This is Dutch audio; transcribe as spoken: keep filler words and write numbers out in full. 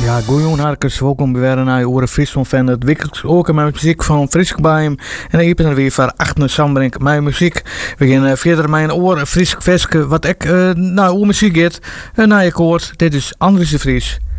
Ja, goeie harkers, welkom weer naar Oren Friesland van het wekelijks ook met muziek van Friesk bij hem. En ik ben er weer voor achter Sambrink mijn muziek. We gaan uh, verder mijn oren Friesk Veske, wat ik uh, nou hoe muziek gaat. Uh, nou je hoort, dit is Andries de Vries.